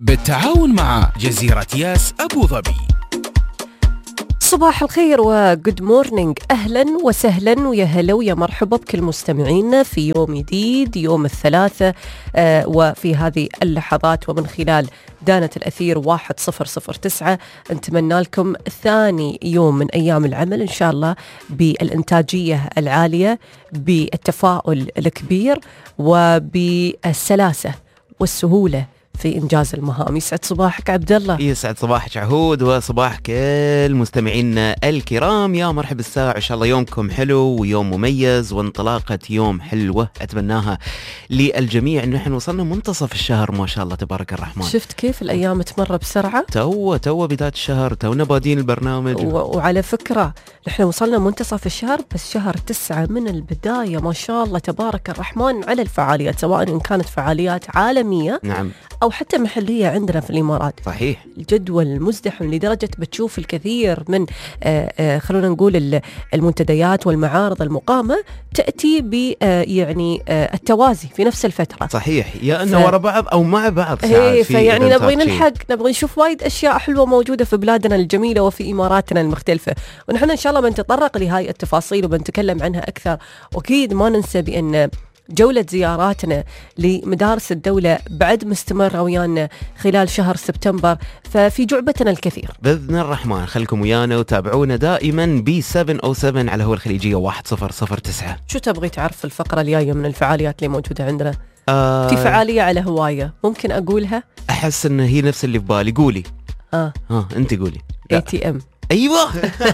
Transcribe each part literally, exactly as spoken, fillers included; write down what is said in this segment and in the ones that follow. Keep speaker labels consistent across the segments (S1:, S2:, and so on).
S1: بالتعاون مع جزيرة ياس أبو ظبي.
S2: صباح الخير وجود مورنينج، أهلا وسهلا ويا هلا ويا مرحبا بكل مستمعينا في يوم جديد، يوم الثلاثاء، آه وفي هذه اللحظات ومن خلال دانة الأثير واحد صفر صفر تسعة نتمنى لكم ثاني يوم من أيام العمل إن شاء الله بالإنتاجية العالية، بالتفاؤل الكبير وبالسلاسة والسهولة في إنجاز المهام. يسعد صباحك عبد الله.
S3: يسعد صباحك عهود وصباح كل مستمعينا الكرام، يا مرحبا الساعة. إن شاء الله يومكم حلو ويوم مميز وانطلاقة يوم حلوة أتمناها للجميع. إنه إحنا وصلنا منتصف الشهر ما شاء الله تبارك الرحمن.
S2: شفت كيف الأيام تمر بسرعة؟
S3: تو تو بداية الشهر، تونا بادين البرنامج.
S2: و... وعلى فكرة نحن وصلنا منتصف الشهر بس شهر تسعة من البداية ما شاء الله تبارك الرحمن على الفعاليات، سواء إن كانت فعاليات عالمية
S3: نعم
S2: أو حتى محلية عندنا في الإمارات.
S3: صحيح،
S2: الجدول مزدحم لدرجة بتشوف الكثير من آآ آآ خلونا نقول المنتديات والمعارض المقامة تأتي ب يعني التوازي في نفس الفترة.
S3: صحيح، يا إنه ف... ورا بعض أو مع بعض
S2: ساعات. فيعني نبغي نلحق، نبغي نشوف وايد أشياء حلوة موجودة في بلادنا الجميلة وفي إماراتنا المختلفة، ونحن إن شاء الله بنتطرق لهاي التفاصيل وبنتكلم عنها أكثر. وأكيد ما ننسى بأن جولة زياراتنا لمدارس الدولة بعد مستمرة ويانا خلال شهر سبتمبر، ففي جعبتنا الكثير
S3: بإذن الرحمن. خلكم ويانا وتابعونا دائما ب سبعة أو سبعة على هو الخليجية واحد صفر صفر تسعة.
S2: شو تبغي تعرف الفقرة الجاية من الفعاليات اللي موجودة عندنا؟
S3: آه
S2: في فعالية على هواية ممكن أقولها؟
S3: أحس إن هي نفس اللي في بالي. قولي.
S2: آه
S3: آه أنت قولي.
S2: إيه تي إم.
S3: أيوة.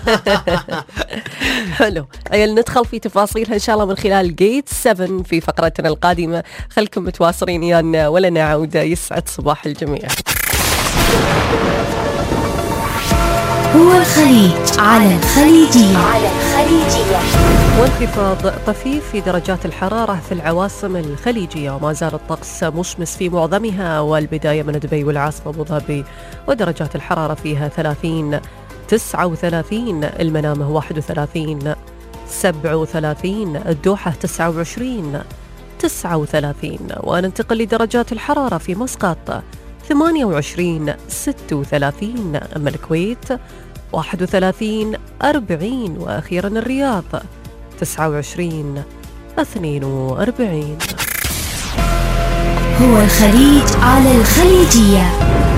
S2: حلو، أيل ندخل في تفاصيلها إن شاء الله من خلال جيت سبعة في فقرتنا القادمة. خلكم متواصلين يانا ولا نعود. يسعد صباح الجميع.
S4: هو الخليج على الخليجية. على الخليجية.
S2: وانخفاض طفيف في درجات الحرارة في العواصم الخليجية، وما زال الطقس مشمس في معظمها، والبداية من دبي والعاصمة أبو ظبي ودرجات الحرارة فيها ثلاثين، تسعة وثلاثين، المنامة واحد وثلاثين، سبعة وثلاثين، الدوحة تسعة وعشرين، تسعة وثلاثين. وننتقل لدرجات الحرارة في مسقط ثمانية وعشرين، ستة وثلاثين، أما الكويت واحد وثلاثين، أربعين، وأخيرا الرياض تسعة وعشرين، اثنين وأربعين.
S4: هو الخليج على الخليجية.